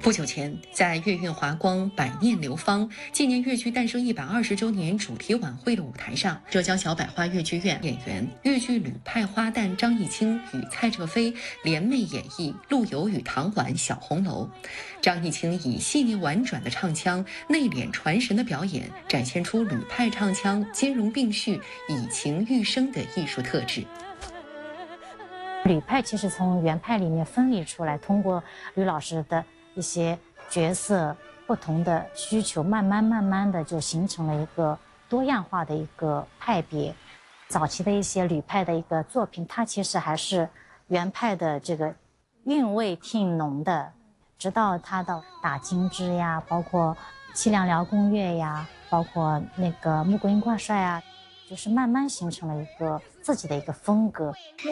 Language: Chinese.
不久前，在粤韵华光百念流芳纪念粤剧诞生120周年主题晚会的舞台上，浙江小百花粤剧院演员粤剧吕派花旦张艺兴与蔡浙菲联袂演绎陆游与唐婉《小红楼》。张艺兴以细腻婉转的唱腔、内敛传神的表演，展现出吕派唱腔兼容并蓄、以情喻声的艺术特质。 吕派其实从原派里面分离出来，通过吕老师的一些角色不同的需求，慢慢的就形成了一个多样化的一个派别。早期的一些吕派的一个作品，它其实还是原派的这个韵味挺浓的，直到他的打金枝呀，包括凄凉辽宫乐呀，包括那个穆桂英挂帅啊，就是慢慢形成了一个自己的一个风格。